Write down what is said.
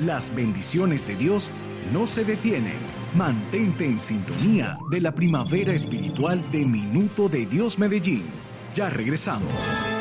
Las bendiciones de Dios no se detienen. Mantente en sintonía de la primavera espiritual de Minuto de Dios Medellín. Ya regresamos.